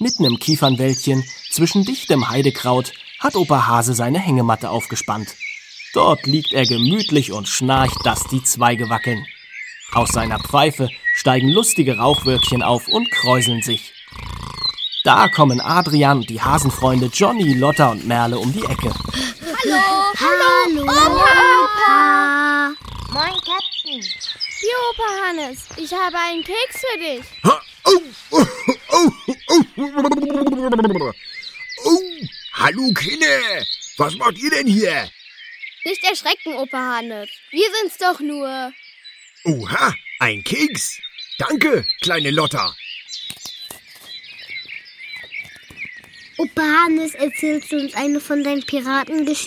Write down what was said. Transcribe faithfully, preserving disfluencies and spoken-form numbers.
Mitten im Kiefernwäldchen, zwischen dichtem Heidekraut, hat Opa Hase seine Hängematte aufgespannt. Dort liegt er gemütlich und schnarcht, dass die Zweige wackeln. Aus seiner Pfeife steigen lustige Rauchwölkchen auf und kräuseln sich. Da kommen Adrian und die Hasenfreunde Johnny, Lotta und Merle um die Ecke. Hallo, Hallo, Opa. Moin, Captain. Hier, Opa Hannes, ich habe einen Keks für dich. Oh, oh, oh, oh. Oh, hallo Kinder, was macht ihr denn hier? Nicht erschrecken, Opa Hannes. Wir sind's doch nur. Oha, ein Keks. Danke, kleine Lotta. Opa Hannes, erzählst du uns eine von deinen Piratengeschichten?